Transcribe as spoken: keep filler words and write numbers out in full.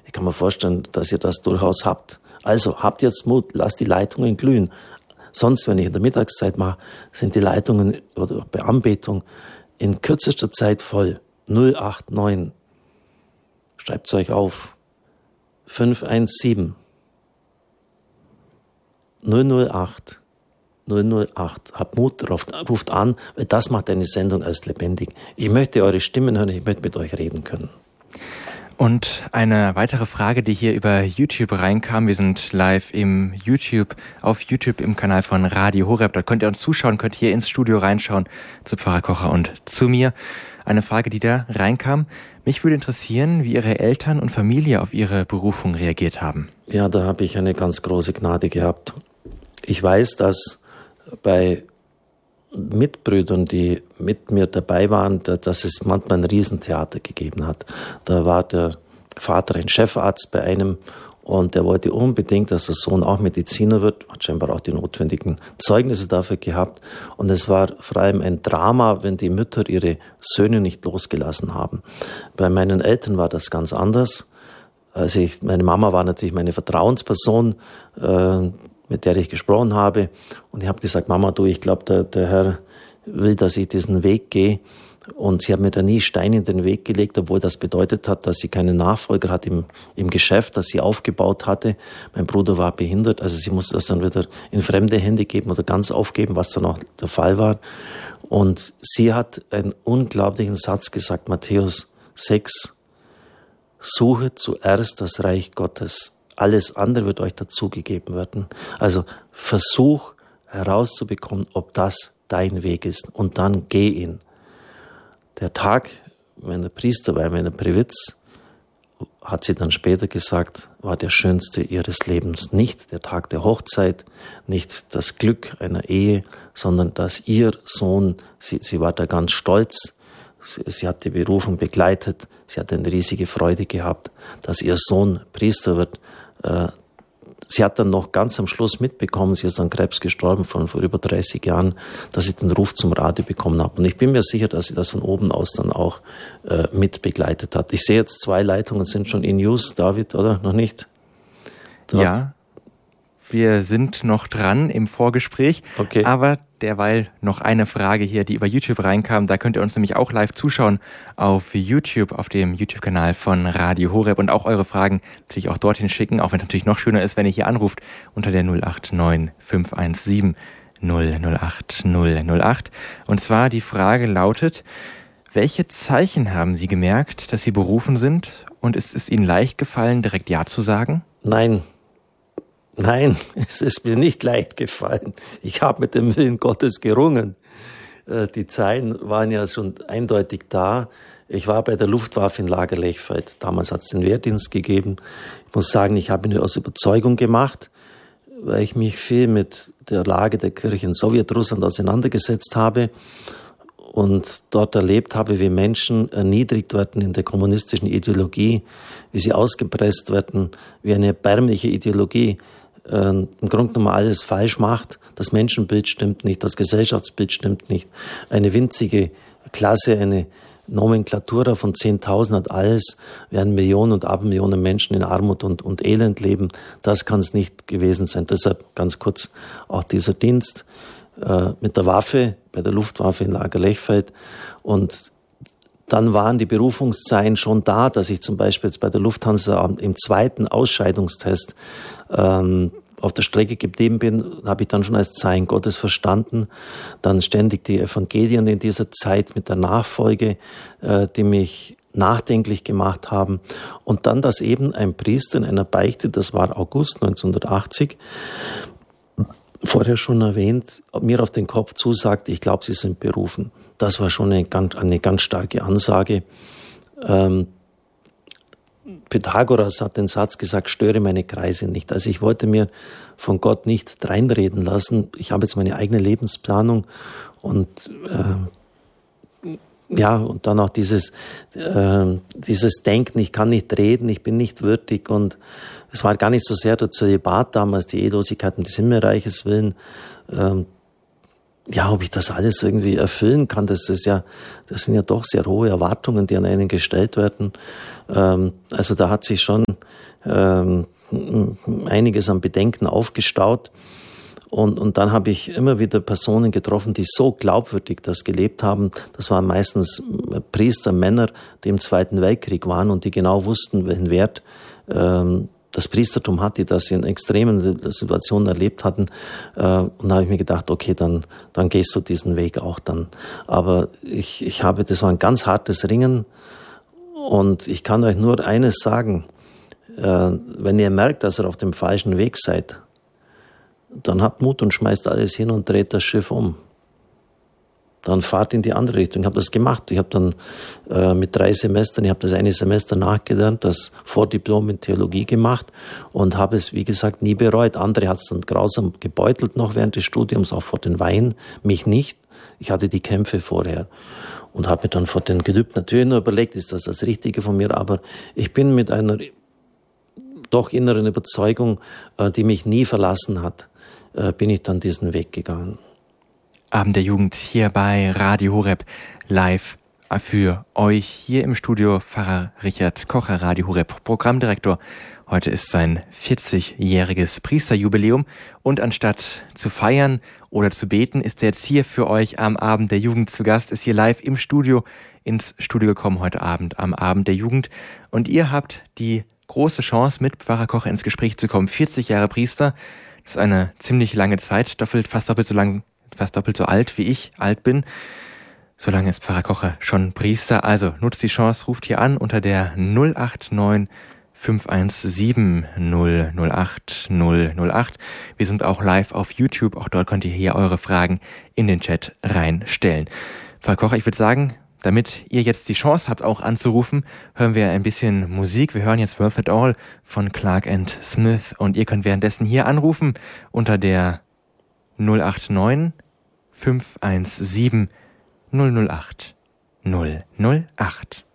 Ich kann mir vorstellen, dass ihr das durchaus habt. Also habt jetzt Mut, lasst die Leitungen glühen. Sonst, wenn ich in der Mittagszeit mache, sind die Leitungen oder bei Anbetung in kürzester Zeit voll. null acht neun. Schreibt's euch auf. fünf eins sieben. null null acht. null null acht. Habt Mut, ruft, ruft an, weil das macht eine Sendung als lebendig. Ich möchte eure Stimmen hören, ich möchte mit euch reden können. Und eine weitere Frage, die hier über YouTube reinkam. Wir sind live im YouTube, auf YouTube im Kanal von Radio Horeb. Da könnt ihr uns zuschauen, könnt hier ins Studio reinschauen zu Pfarrer Kocher und zu mir. Eine Frage, die da reinkam. Mich würde interessieren, wie Ihre Eltern und Familie auf Ihre Berufung reagiert haben. Ja, da habe ich eine ganz große Gnade gehabt. Ich weiß, dass bei Mitbrüdern, die mit mir dabei waren, dass es manchmal ein Riesentheater gegeben hat. Da war der Vater ein Chefarzt bei einem und der wollte unbedingt, dass der Sohn auch Mediziner wird, hat scheinbar auch die notwendigen Zeugnisse dafür gehabt. Und es war vor allem ein Drama, wenn die Mütter ihre Söhne nicht losgelassen haben. Bei meinen Eltern war das ganz anders. Also ich, meine Mama war natürlich meine Vertrauensperson, äh, mit der ich gesprochen habe. Und ich habe gesagt, Mama, du, ich glaube, der, der Herr will, dass ich diesen Weg gehe. Und sie hat mir da nie Steine in den Weg gelegt, obwohl das bedeutet hat, dass sie keinen Nachfolger hat im, im Geschäft, das sie aufgebaut hatte. Mein Bruder war behindert, also sie musste das dann wieder in fremde Hände geben oder ganz aufgeben, was dann auch der Fall war. Und sie hat einen unglaublichen Satz gesagt, Matthäus sechs, suche zuerst das Reich Gottes. Alles andere wird euch dazugegeben werden. Also versuch herauszubekommen, ob das dein Weg ist. Und dann geh ihn. Der Tag meiner Priester bei meiner Privitz, hat sie dann später gesagt, war der schönste ihres Lebens. Nicht der Tag der Hochzeit, nicht das Glück einer Ehe, sondern dass ihr Sohn, sie, sie war da ganz stolz, sie, sie hat die Berufung begleitet, sie hat eine riesige Freude gehabt, dass ihr Sohn Priester wird. Sie hat dann noch ganz am Schluss mitbekommen, sie ist an Krebs gestorben von vor über dreißig Jahren, dass sie den Ruf zum Radio bekommen hat. Und ich bin mir sicher, dass sie das von oben aus dann auch äh, mit begleitet hat. Ich sehe jetzt, zwei Leitungen sind schon in Use, David, oder? Noch nicht? Trotz- ja, wir sind noch dran im Vorgespräch, okay. Aber derweil noch eine Frage hier, die über YouTube reinkam. Da könnt ihr uns nämlich auch live zuschauen auf YouTube, auf dem YouTube-Kanal von Radio Horeb und auch eure Fragen natürlich auch dorthin schicken, auch wenn es natürlich noch schöner ist, wenn ihr hier anruft unter der null acht neun fünf eins sieben null null acht null null acht. Und zwar die Frage lautet, welche Zeichen haben Sie gemerkt, dass Sie berufen sind, und ist es Ihnen leicht gefallen, direkt Ja zu sagen? Nein. Nein, es ist mir nicht leicht gefallen. Ich habe mit dem Willen Gottes gerungen. Die Zeichen waren ja schon eindeutig da. Ich war bei der Luftwaffe in Lager Lechfeld. Damals hat es den Wehrdienst gegeben. Ich muss sagen, ich habe ihn aus Überzeugung gemacht, weil ich mich viel mit der Lage der Kirche in Sowjetrussland auseinandergesetzt habe und dort erlebt habe, wie Menschen erniedrigt werden in der kommunistischen Ideologie, wie sie ausgepresst werden, wie eine erbärmliche Ideologie äh, im Grunde genommen alles falsch macht. Das Menschenbild stimmt nicht, das Gesellschaftsbild stimmt nicht. Eine winzige Klasse, eine Nomenklatura von zehntausend hat alles, während Millionen und Abermillionen Menschen in Armut und, und Elend leben. Das kann es nicht gewesen sein. Deshalb ganz kurz auch dieser Dienst äh, mit der Waffe, bei der Luftwaffe in Lager Lechfeld. Und dann waren die Berufungszeichen schon da, dass ich zum Beispiel jetzt bei der Lufthansa im zweiten Ausscheidungstest ähm, auf der Strecke geblieben bin, habe ich dann schon als Zeichen Gottes verstanden. Dann ständig die Evangelien in dieser Zeit mit der Nachfolge, äh, die mich nachdenklich gemacht haben. Und dann, dass eben ein Priester in einer Beichte, das war August neunzehnhundertachtzig, vorher schon erwähnt, mir auf den Kopf zusagte, ich glaube, Sie sind berufen. Das war schon eine ganz, eine ganz starke Ansage. Ähm, Pythagoras hat den Satz gesagt, störe meine Kreise nicht. Also ich wollte mir von Gott nicht reinreden lassen. Ich habe jetzt meine eigene Lebensplanung und äh, ja, und dann auch dieses, äh, dieses Denken, ich kann nicht reden, ich bin nicht würdig, und es war gar nicht so sehr der Zölibat damals, die Ehelosigkeit um des Himmelreiches willen, äh, ja, ob ich das alles irgendwie erfüllen kann, das ist ja, das sind ja doch sehr hohe Erwartungen, die an einen gestellt werden. Ähm, also da hat sich schon ähm, einiges an Bedenken aufgestaut. Und, und dann habe ich immer wieder Personen getroffen, die so glaubwürdig das gelebt haben. Das waren meistens Priester, Männer, die im Zweiten Weltkrieg waren und die genau wussten, welchen Wert ähm, das Priestertum hat, die das in extremen Situationen erlebt hatten. Äh, und da habe ich mir gedacht, okay, dann, dann gehst du diesen Weg auch dann. Aber ich, ich habe, das war ein ganz hartes Ringen. Und ich kann euch nur eines sagen, äh, wenn ihr merkt, dass ihr auf dem falschen Weg seid, dann habt Mut und schmeißt alles hin und dreht das Schiff um. Dann fahrt in die andere Richtung. Ich habe das gemacht. Ich habe dann äh, mit drei Semestern, ich habe das eine Semester nachgelernt, das Vordiplom in Theologie gemacht und habe es, wie gesagt, nie bereut. Andere hat es dann grausam gebeutelt noch während des Studiums, auch vor den Weihen, mich nicht. Ich hatte die Kämpfe vorher und habe mir dann vor den Gelübden natürlich nur überlegt, ist das das Richtige von mir, aber ich bin mit einer doch inneren Überzeugung, äh, die mich nie verlassen hat, äh, bin ich dann diesen Weg gegangen. Abend der Jugend hier bei Radio Horeb live für euch hier im Studio Pfarrer Richard Kocher, Radio Horeb Programmdirektor. Heute ist sein vierzigjähriges Priesterjubiläum und anstatt zu feiern oder zu beten, ist er jetzt hier für euch am Abend der Jugend zu Gast, ist hier live im Studio ins Studio gekommen heute Abend am Abend der Jugend und ihr habt die große Chance, mit Pfarrer Kocher ins Gespräch zu kommen. vierzig Jahre Priester, das ist eine ziemlich lange Zeit, doppelt, fast doppelt so lang, fast doppelt so alt, wie ich alt bin. So lange ist Pfarrer Kocher schon Priester. Also nutzt die Chance, ruft hier an unter der null acht neun fünf eins sieben null null acht null null acht. Wir sind auch live auf YouTube, auch dort könnt ihr hier eure Fragen in den Chat reinstellen. Pfarrer Kocher, ich würde sagen, damit ihr jetzt die Chance habt, auch anzurufen, hören wir ein bisschen Musik. Wir hören jetzt Worth It All von Clark and Smith und ihr könnt währenddessen hier anrufen unter der null acht neun fünf eins sieben null null acht null null acht.